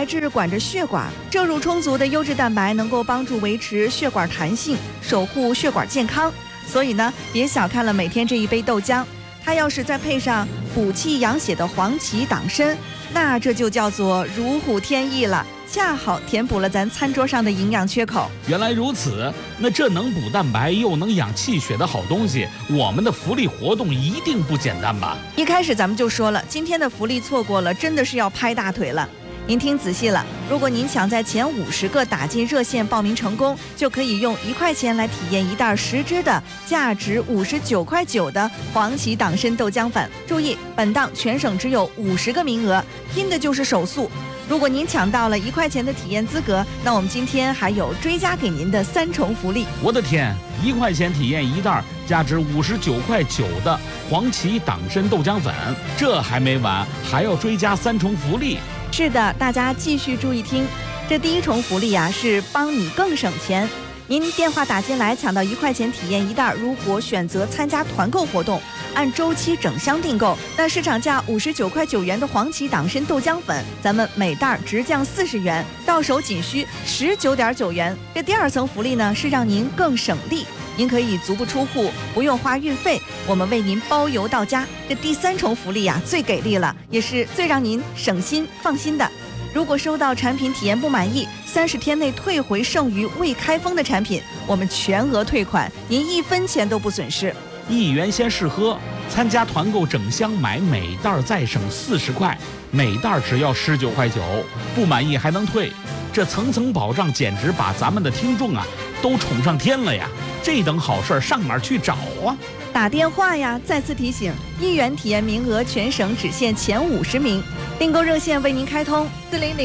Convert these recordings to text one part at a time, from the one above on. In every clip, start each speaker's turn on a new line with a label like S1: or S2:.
S1: 白质管着血管，摄入充足的优质蛋白能够帮助维持血管弹性，守护血管健康。所以呢，别小看了每天这一杯豆浆，它要是再配上补气养血的黄芪党参，那这就叫做如虎添翼了，恰好填补了咱餐桌上的营养缺口。
S2: 原来如此，那这能补蛋白又能养气血的好东西，我们的福利活动一定不简单吧？
S1: 一开始咱们就说了，今天的福利错过了，真的是要拍大腿了。您听仔细了，如果您抢在前50个打进热线报名成功，就可以用1块钱来体验一袋10支的价值59.9块的黄芪党参豆浆粉。注意，本档全省只有50个名额，拼的就是手速。如果您抢到了1块钱的体验资格，那我们今天还有追加给您的3重福利。
S2: 我的天，1块钱体验一袋价值59.9块的黄芪党参豆浆粉，这还没完，还要追加3重福利。
S1: 是的，大家继续注意听，这第1重福利啊是帮你更省钱。您电话打进来抢到1块钱体验一袋，如果选择参加团购活动，按周期整箱订购，那市场价59.9块的黄芪党参豆浆粉，咱们每袋直降40元，到手仅需19.9元。这第2层福利呢是让您更省力，您可以足不出户，不用花运费，我们为您包邮到家。这第3重福利啊最给力了，也是最让您省心放心的。如果收到产品体验不满意，30天内退回剩余未开封的产品，我们全额退款，您1分钱都不损失。
S2: 1元先试喝，参加团购整箱买，每袋再省40块，每袋只要19.9块，不满意还能退，这层层保障简直把咱们的听众啊都宠上天了呀！这等好事上哪儿去找啊？
S1: 打电话呀！再次提醒，1元体验名额全省只限前50名，订购热线为您开通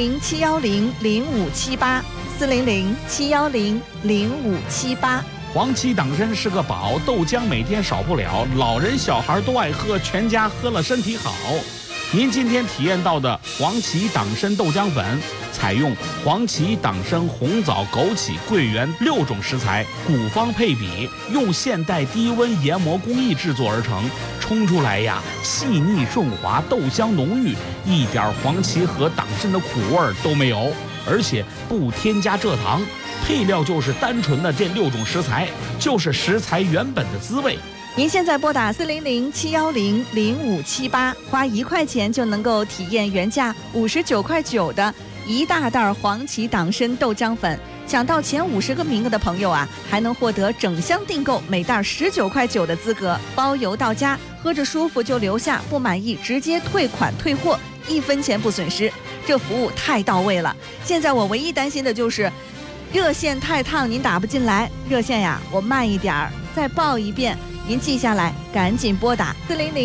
S1: 400-710-0578，400-710-0578。
S2: 黄芪党参是个宝，豆浆每天少不了，老人小孩都爱喝，全家喝了身体好。您今天体验到的黄芪党参豆浆粉，采用黄芪、党参、红枣、枸杞、桂圆6种食材，古方配比，用现代低温研磨工艺制作而成，冲出来呀细腻顺滑，豆香浓郁，一点黄芪和党参的苦味都没有，而且不添加蔗糖，配料就是单纯的这6种食材，就是食材原本的滋味。
S1: 您现在拨打400-710-0578，花1块钱就能够体验原价59.9块的一大袋黄芪党参豆浆粉，抢到前50个名额的朋友啊，还能获得整箱订购每袋19.9块的资格，包邮到家，喝着舒服就留下，不满意直接退款退货，1分钱不损失，这服务太到位了。现在我唯一担心的就是热线太烫，您打不进来。热线呀，我慢一点儿，再报一遍。您记下来，赶紧拨打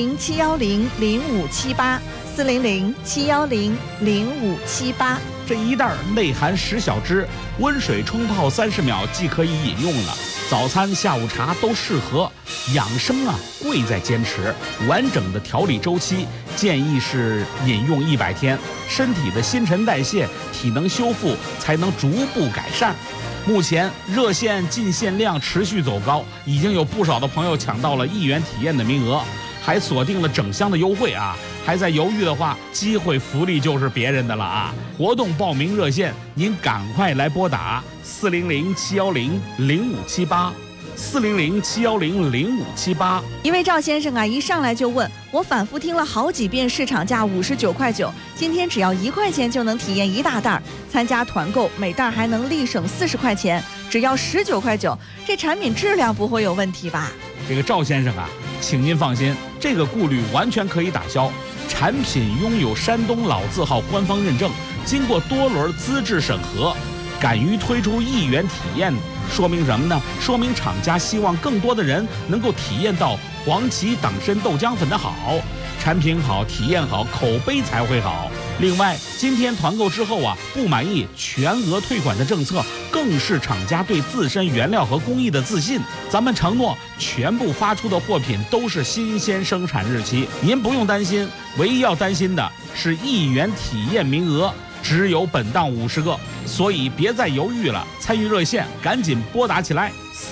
S1: 400-710-0578，400-710-0578。
S2: 这一袋内含10小支，温水冲泡30秒即可以饮用了。早餐、下午茶都适合。养生啊，贵在坚持。完整的调理周期建议是饮用100天，身体的新陈代谢、体能修复才能逐步改善。目前热线进线量持续走高，已经有不少的朋友抢到了1元体验的名额，还锁定了整箱的优惠啊！还在犹豫的话，机会福利就是别人的了啊！活动报名热线，您赶快来拨打400-710-0578，400-710-0578。
S1: 一位赵先生啊，一上来就问我，反复听了好几遍市场价59.9块，今天只要1块钱就能体验一大袋，参加团购每袋还能立省40块钱，只要19.9块，这产品质量不会有问题吧？
S2: 这个赵先生啊，请您放心，这个顾虑完全可以打消。产品拥有山东老字号官方认证，经过多轮资质审核，敢于推出1元体验，说明什么呢？说明厂家希望更多的人能够体验到黄芪党参豆浆粉的好，产品好，体验好，口碑才会好。另外，今天团购之后啊，不满意全额退款的政策，更是厂家对自身原料和工艺的自信。咱们承诺全部发出的货品都是新鲜生产日期，您不用担心。唯一要担心的是1元体验名额只有本档50个，所以别再犹豫了，参与热线赶紧拨打起来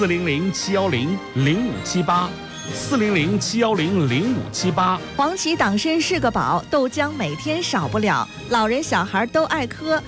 S2: ，400-710-0578，400-710-0578。
S1: 黄芪党参是个宝，豆浆每天少不了，老人小孩都爱喝。